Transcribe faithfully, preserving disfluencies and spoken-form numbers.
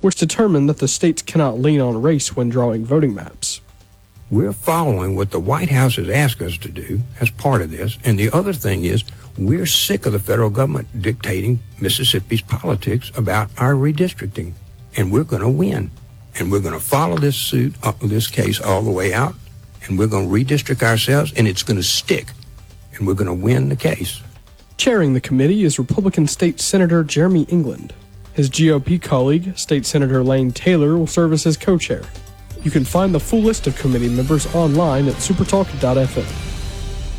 which determined that the states cannot lean on race when drawing voting maps. We're following what the White House has asked us to do as part of this. And the other thing is, we're sick of the federal government dictating Mississippi's politics about our redistricting. And we're going to win. And we're going to follow this suit, uh, this case all the way out. And we're going to redistrict ourselves, and it's going to stick. And we're going to win the case. Chairing the committee is Republican State Senator Jeremy England. His G O P colleague, State Senator Lane Taylor, will serve as his co-chair. You can find the full list of committee members online at supertalk dot f m.